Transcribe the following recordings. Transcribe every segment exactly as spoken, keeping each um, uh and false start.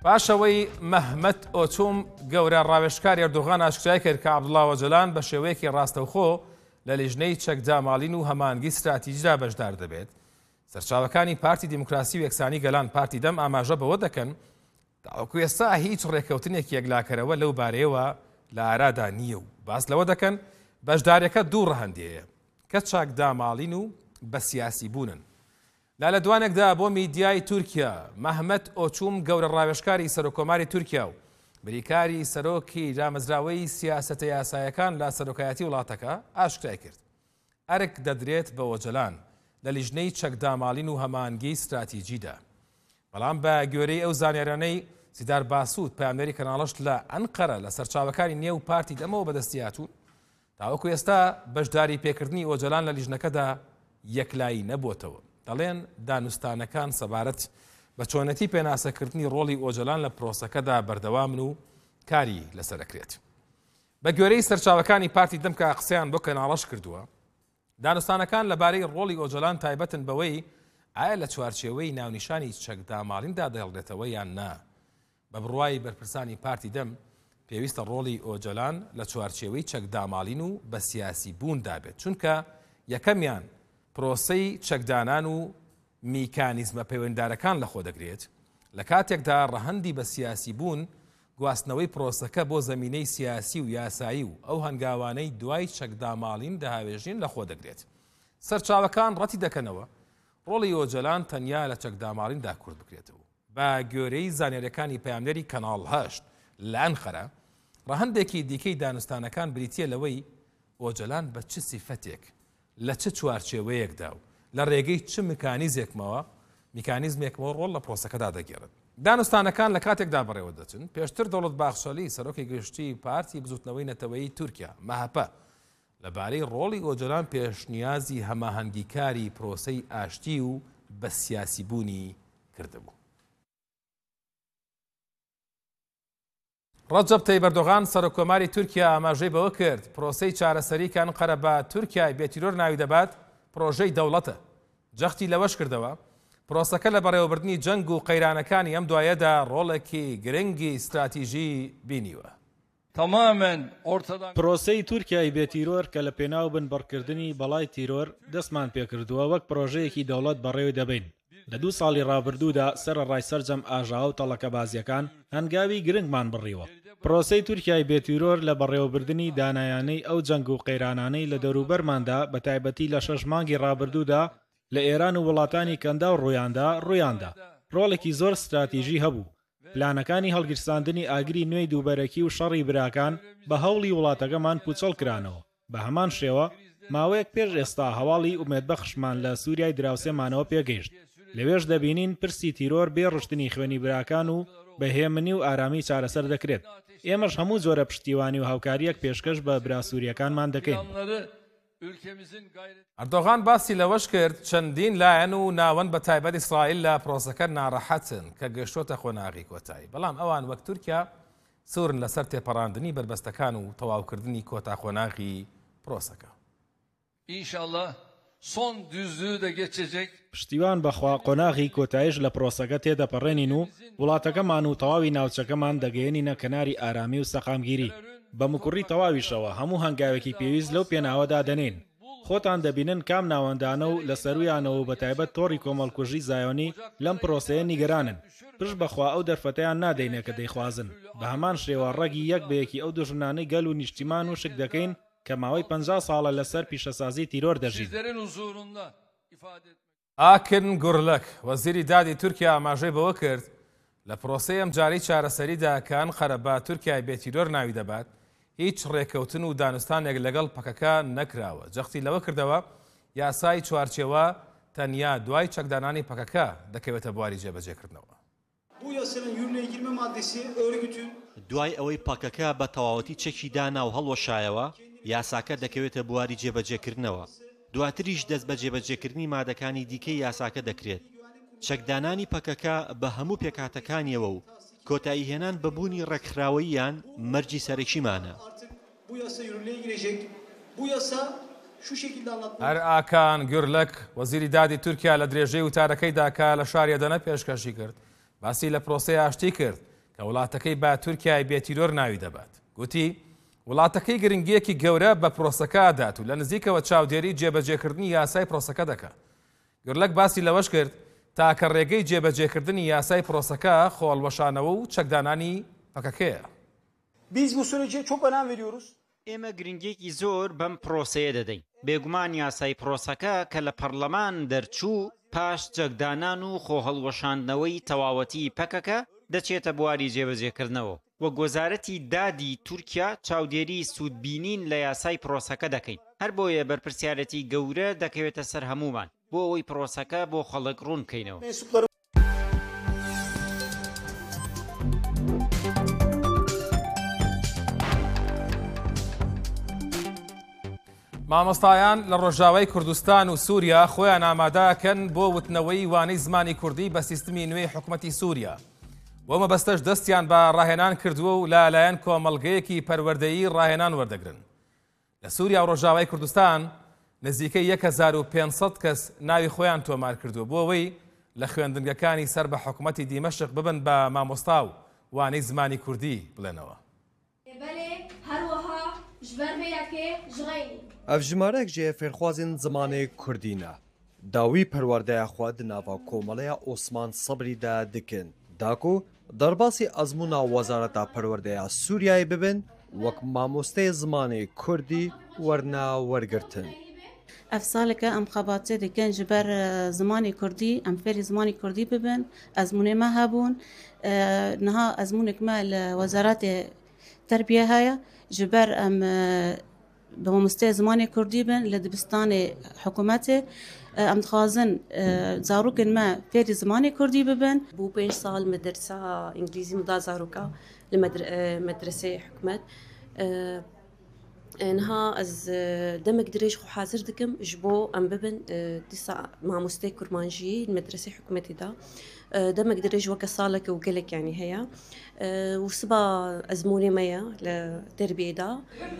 پاشەوەی مەحمەد ئۆچوم گەورە ڕاوێژکاری ئەردۆغان ئاشکرای کرد کە عەبدوڵڵا ئۆجەلان بە شێوەیەکی ڕاستەوخۆ لە لیژنەی چەکداماڵین و هەمانگی ستراتیژیدا بەشدار دەبێت. سەرچاوەکانی پارتی دیموکراسی و یەکسانی گەلان پارتی دەم ئاماژە بەوە دەکەن تاوەکو ئێستا هیچ ڕێکەوتنێکی یەکلاکەرەوە لەو بارەیەوە لە ئارادا نییە و باس لەوە دەکەن بەشداریەکە دوو ڕەهەندەیە کە چاکداماڵین و بە سیاسی بوونن. لا لە دوانێکدا بۆ میدیای تورکیا مەحمەد ئۆچوم گەورە ڕاوێژکاری سەرۆکۆماری تورکیا و بریکاری سەرۆکی دامەزراوەی سیاسەتە یاسایەکان لە سەرۆکایەتی وڵاتەکە ئاشکرای کرد. ئەرک دەدرێت بە ئۆجەلان لە لیژنەی چەکداماڵین و هەمانگی استراتیژیدا. بەڵام بە گوێرەی ئەو زانیارانەی سیدار باسوود پەیامبەری کەناڵەشت لە ئەنقەرە لە سەرچاوەکانی نێو پارتی دەمەوە بەدەستیاتوون تاوەکو ئێستا بەشداری پێکردنی ئۆجەلان لە لیژنەکەدا یەکلایی نەبووتەوە. دەڵێن دانوستانەکان سەبارەت بە چۆنەتی پێناسەکردنی ڕۆڵی ئۆجەلان لە پرۆسەکەدا بەردەوامن و کاری لەسەرەکرێت. بە گوێرەی سەرچاوەکانی پارتی دەم کە قسەیان بۆ کەناڵەش کردووە، دانوستانەکان لەبارەی ڕۆڵی ئۆجەلان تایبەتن بەوەی ئایا لە چوارچێوەی ناونیشانی چەکداماڵیندا دەهێڵدرێتەوە یان نا. بە بڕوای بەرپرسانی پارتی دەم پێویستە ڕۆڵی ئۆجەلان لە چوارچێوەی چەکداماڵین و بە سیاسی بووندا بێت، چونکە یەکەمیان پرۆسەی چەکدانان و میکانیزمە پەیوەنددارەکان لەخۆ دەگرێت. لە کاتێکدا ڕەهەندی بە سیاسی بوون گواستنەوەی پرۆسەکە بۆ زەمینەی سیاسی و یاسایی و ئەو هەنگاوانەی دوای چەکداماڵین داهاوێژین لەخۆ دەگرێت. سەرچاوەکان ڕەتی دەکەنەوە ڕۆڵی ئۆجەلان تەنیا لە چەکداماڵیندا کورد بکرێتەوە. بە گوێرەی زانیاریەکانی پەیامبەری کەناڵ هەشت لە ئەنقەرە ڕەهەندێکی دیکەی دانوستانەکان بریتیە لەوەی ئۆجەلان بە چ سیفەتێک لە چه چوارچێوەیەکدا و لە ڕێگەی چ میکانیزێکمەوە میکانیزمێکمەوە ڕۆڵ لە پرۆسەکەدا دەگێڕن. دانوستانەکان لە کاتێکدا بەڕێوە دەچن پێشتر دەوڵەت باخشەلی سەرۆکی گشتی پارتی بزوتنەوەی نەتەوەیی تورکیا مەهەپە لەبارەی ڕۆڵی ئۆجەلان پێشنیازی هەماهەنگیکاری پرۆسەی ئاشتی و بە سیاسی بوونی کردبوو. ڕەجەب تەیب ئەردۆغان سەرۆکۆماری تورکیا ئاماژەی بەوە کرد پرۆسەی چارەسەری کە ئەنقەرە بە تورکیای بێتیرۆر ناوی دەبات پرۆژەی دەوڵەتە. جەختی لەوەش کردەوە پرۆسەکە لە بەڕێوەبردننی جەنگ و قەیرانەکانی ئەم دوایەدا ڕۆڵێکی گرنگی استراتیژی بینیوە. پرۆسەی تورکیای بێتیرۆر کە لە پێناو بن بڕکردنی بەڵای تیرۆر دەستمان پێکردووە وەک پرۆژەیەکی دەوڵەت بەڕێوە دەبین. لە دوو ساڵی ڕابردوودا سەرەڕای سەرجەم ئاژاو و تەڵەکە بازیەکان هەنگاوی گرنگمان بڕیوە. پرۆسەی تورکیای بێتیرۆر لە بەڕێوەبردننی دانایانەی ئەو جەنگ و قەیرانانەی لە دەوروبەرماندا بە تایبەتی لە شەش مانگی ڕابردوودا لە ئێران و وڵاتانی کەندا و ڕوویاندا ڕوویاندا ڕۆڵێکی زۆر استراتیژی هەبوو. پلانەکانی هەڵگیرساندنی ئاگری نوێی دووبەرەکی و شەڕی براکان بە هەوڵی وڵاتەکەمان پوچەڵ کرانەوە. بە هەمان شێوە ماوەیەک پێش ئێستا هەواڵی ئومێدبەخشمان لە سووریای دراوسێمانەوە پێگەیشت. لەوێش دەبینین پرسی تیرۆر بێ ڕشتنی خوێنی براکان و بەهێمنی و ئارامی چارەسەر دەکرێت. ئێمەش هەموو جۆرە پشتیوانی و هاوکاریەک پێشکەش بە براسووریەکانمان دەکەین. ئەردۆغان باسی لەوەش کرد چەندین لایەن و ناوەند بە تایبەت ئیسرائیل لە پرۆسەکە ناڕەحەتن کە گەشتۆتە خۆناغی کۆتایی، بەڵام ئەوان وەک تورکیا سوورن لەسەر تێپەڕاندنی بربەستەکان و تەواوکردنی کۆتا خۆناغی پرۆسەکە. ئینشاءالله son düzlüğü de geçecek. پشتیوان بەخوا قۆناغی کۆتایش لە پرۆسەکە تێدەپەڕێنین و وڵاتەکەمان و تەواوی ناوچەکەمان دەگەێنینە کەناری ئارامی و سەقامگیری. بە مکوڕی تەواویشەوە هەموو هەنگاوێکی پێویست لەو پێناوەدا دەنێن. خۆتان دەبینن کام ناوەندانە و لە سەرویانەوە بە تایبەت تۆڕی کۆمەڵکوژی زایۆنی لەم پرۆسەیە نیگەرانن. پشت بەخوا ئەو دەرفەتەیان نادەینێ کە دەیخوازن. بە هەمان شێوە ڕەگی یەک بەیەکی ئەو دوژمنانەی گەل و نیشتیمان و شک دەکەین کە ماوەی پەنجا ساڵە لەسەر پیشەسازی تیرۆر دەژین. ئاکن گورلەک وەزیری دادی تورکیا ئاماژەی بەوە کرد لە پرۆسەی ئەم جاری چارەسەریدا کە ئەنقەرە بە تورکیای بێتیرۆر ناوی دەبات هیچ ڕێکەوتن و دانوستانێک لەگەڵ پەکەکە نەکراوە. جەختی لەوە کردەوە یاسای چوارچێوە تەنیا دوای چەکدانانی پەکەکە دەکەوێتە بواری جێبەجێکردنەوە. دوای ئەوەی پەکەکە بە تەواوەتی چەکی دانا و هەڵوەشایەوە یاساکە دەکەوێتە بواری جێبەجێکردنەوە. دواتریش دەست بە جێبەجێکردنی مادەکانی دیکەی یاساکە دەکرێت. چەکدانانی پەکەکە بە هەموو پێکاتەکانیەوە و کۆتایی هێنان بەبوونی ڕێکخراوەییان مەرجی سەرەکیمانە. هەر ئاکان گورلەک وەزیری دادی تورکیا لە درێژەی وتارەکەیدا کە لە شاری ئەدەنە پێشکەشی کرد باسی لە پرۆسەی ئاشتی کرد کە وڵاتەکەی با تورکیای بێتیرۆر ناوی دەبات. گوتی وڵاتەکەی گرنگیەکی گەورە بە پرۆسەکە دات و لە نزیکەوە چاودێری جێبەجێکردنی یاسای پرۆسەکە دەکات. گورلک باسی لەوەش کرد تاکە ڕێگەی جێبەجێکردنی یاسای پرۆسەکە خۆڵوەشانەوە و چەکدانانی پەکەکەیە. Biz bu sürece çok önem veriyoruz. ئێمە گرنگێکی زۆر بەم پرۆسەیە دەدەین. بێگومان یاسای پرۆسەکە کە لە پەرلەمان دەرچوو پاش جەکدانان و خۆهەڵوەشاندنەوەی تەواوەتی پەکەکە دەچێتە بواری جێبەجێکردنەوە. وە گۆزارەتی دادی تورکیا چاودێری سوودبینین لە یاسای پرۆسەکە دەکەین. هەر بۆیە بەرپرسیارەتی گەورە دەکەوێتە سەر هەمومان بۆ ئەوەی پرۆسەکە بۆ خەڵک ڕوون بکەینەوە. مامۆستایان لە ڕۆژاوای کوردستان و سووریا خۆیان ئامادەکەن بۆ وتنەوەی وانەی زمانی کوردی بە سیستمی نوێی حکوومەتی سووریا. بۆ مەبەستەش دەستیان بە ڕاهێنان کردووە و لەلایەن کۆمەڵگەیەکی پەروەردەیی ڕاهێنان وەردەگرن. لە سووریا و ڕۆژاوای کوردستان نزیکەی یەک هەزار و پێنج سەد کەس ناوی خۆیان تۆمار کردووە بۆ ئەوەی لە خوێندنگەکانی سەر بە حکوومەتی دیمەشق ببن بە مامۆستا و وانەی زمانی کوردی بڵێنەوە. ئەف ژمارەیەک جێ فێرخوازین زمانەی کوردینە. داوی پەروەردەیە خوا دناوە کۆمەڵەیە ئۆسمان سەبریدا دکن. داکو دەرباسی ئەزمونا وەزارەتە پەروەردەیە سووریای ببن وەک مامۆستەی زمانی کوردی وەرنا وەرگرتن. ئەف ساڵێکە ئەم خەباتێ دەکەن ji ber zimanê Kurdî em fêrî zimanê Kurdî bibin ezmûnê me hebûn niha ezmûnek me li wezaretê terbiye heye ji ber em bi mamosteyê zimanê Kurdî bin li dibistanê hikûmetê em dixwazin zarokên me fêrî zimanê Kurdî bibin. bû pênc sal medresa îngilîzî da zaroka li medreseyê hikûmet. Niha ez demek dirêj xwe hazir dikim ji bo em bibin dîsa mamosteyê kurmanjiyî li medreseyê hikûmetê da. demek dirêj weke saleke û gelek yanî heye. û siba ezmûnê me ye li terbiyê da.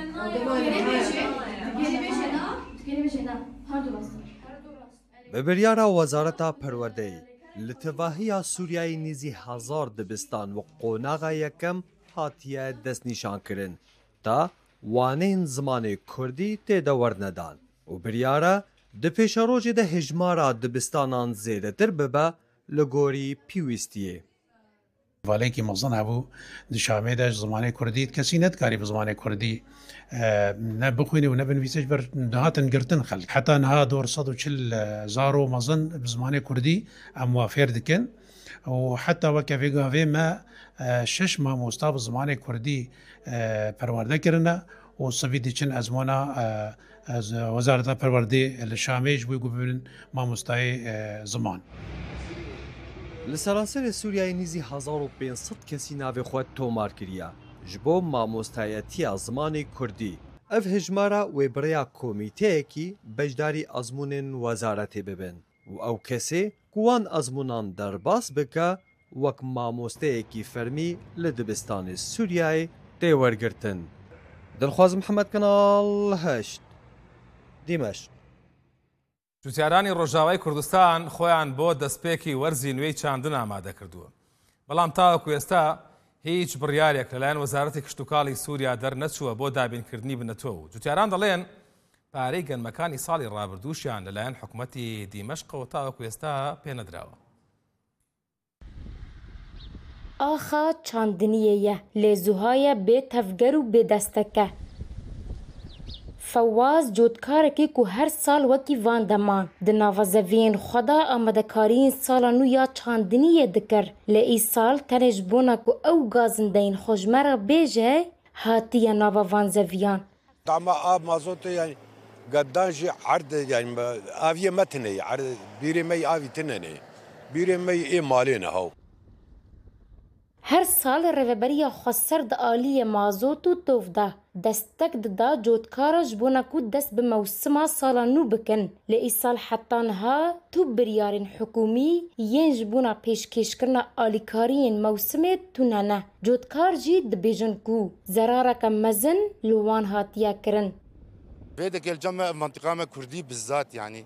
Bi biryara wezareta perwerdeyî li tivahiya Sûriyayê nîzî hezar dibistan û qonaxa yekem hatiye destnîşankirin ta waneyên zimanê Kurdî têde wernedan û biryara di pêşerojê de hejmara dibistanan zêdetir bibe li gorî pîwîstiyê. Valekî mezin hebû di Şamê de ji zimanê Kurdî kesî nedkarî bi zimanê Kurdî ne bixwînî û ne binivîse ji ber hatin girtin xelk. Heta niha dor sed û çil zaro mezin bi zimanê Kurdî em wa fêr dikin û heta weke vêgavê me şeş mamosta bi zimanê Kurdî perwerde kirine û sivî diçin ezmûna Wezareta Perwerdê li Şamê ji wî bibin mamostayê ziman. Li seranserê Sûriyayê nîzî hezar û pênc sed kesî navê xwe tomar kiriye ji bo mamostayetiya zimanê Kurdî. Ev hejmara wêbirêya komîteyekî beşdarî ezmûnên wezaretê bibin û ew kesê ku wan ezmûnan derbas bike wek mamosteyekî fermî li dibistanê Sûriyayê tê wergirtin. Dilxwaz Mihemed Kanal heşt Dîmeşq. جوتیارانی ڕۆژاوای کوردستان خۆیان بۆ دەستپێکی وەرزی نوێی چاندن ئامادە کردووە. بەڵام تاوەکو ئێستا هیچ بڕیارێک لەلایەن وەزارەتی کشتتوکاڵی سووریا دەرنەچووە بۆ دابینکردنی بنەتەوە و جوتیاران دەڵێن پارەی گەنمەکانی ساڵی ڕابردووشیان لەلایەن حکوومەتی دیمەشقەوە تاوەکو ئێستا پێنەدراوە. ئاخا چاندنیەیە لێزووهایە بێ تەفگەر و بێدەستەکە. فەواز جۆتکارێکی ku her sal wekî van deman di navazeviyên xwe da amadekariyên sala nû ya çandiniyê dikir. Li îsal tenê ji bona ku ew gazindeyên xwejmera bêje hatiye nava van zeviyan. Dama av mazotê yani geddan jî erd yani aviye me tune bîrê me avî tune ne bîrê me ê malê ne haw. Her sal reveberiya xweser di aliyê mazot û tov da. Destek dida cotkara ji bona ku dest bi mewsima sala nû bikin. Li îsal heta niha tu biryarên hikûmî yên ji bona pêşkêşkirina alîkariyên mewsimê tune ne. Cotkar jî dibêjin ku zerareke mezin li wan hatiye kirin. Vêdekê li cem me mantiqa me Kurdî bizzat yani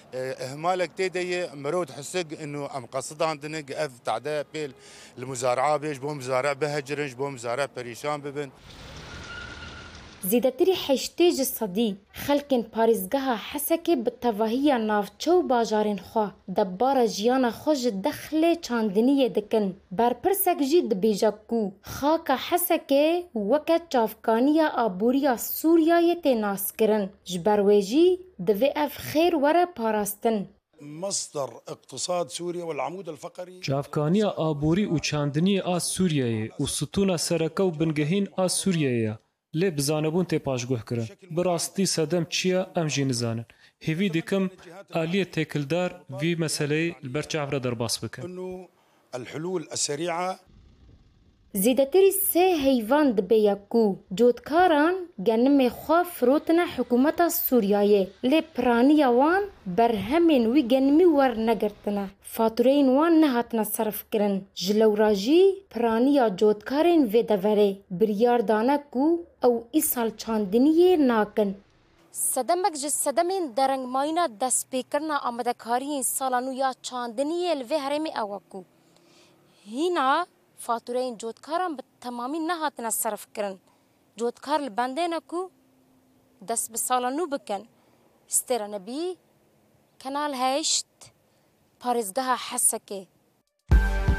اهمالك تيدي مرود حسق انه ام قصد عندنا اف تعداء بيل المزارعه بيش بو مزارع بهجرنج بو مزارع بريشان ببن زیدەتری حیشتێژ سەدی خەلکên پارێزگەها Hesekê bi tevahiya navçe û bajarên xwe debara jiyana xwe ji dexlê çandiniyê dikin. Berpirsek jî dibêje ku xaka Hesekê weke çavkaniya aboriya Sûriyayê tê naskirin. Ji ber wê jî divê ev xêr were parastin. مصدر اقتصاد سوريا والعمود الفقري çavkaniya aborî û çandiniyê a Sûriyeyê û stûna sereke û bingehîn a Sûriyeyê lê bizanebûn tê paşguh kirin. Bi rastî sedem çi ye em jî nizanin. Hêvî dikim aliyê têkildar vî meseleyê li ber çav re derbas bikin. الحلول السريعة زیدەتری sê heyvan dibe ku cotkaran genimê xwe firotine hikûmeta Sûriyayê lê piraniya wan berhemên wî genimî wernegirtine. Fatûreyên wan nehatine serfkirin. Ji lewra jî piraniya cotkarên vê deverê biryar dane ku ew îsal çandiniyê nakin. Sedemek ji sedemên derengmayîna destpêkirina amadekariyên sala nû ya çandiniyê li vê herêmê ew e ku hîna fatûreyên cotkaran bi temamî nehatine serfkirin. Cotkar li bendê ne ku dest bi sala nû bikin. Stêra nebî kenal heşt parêzgeha Hesekê